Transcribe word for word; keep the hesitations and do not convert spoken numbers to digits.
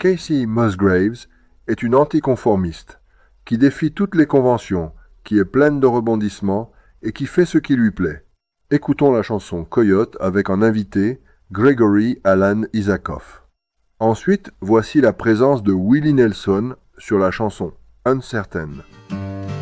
Kacey Musgraves est une anticonformiste, qui défie toutes les conventions, qui est pleine de rebondissements et qui fait ce qui lui plaît. Écoutons la chanson Coyote avec en invité Gregory Alan Isakov. Ensuite, voici la présence de Willie Nelson sur la chanson Uncertain.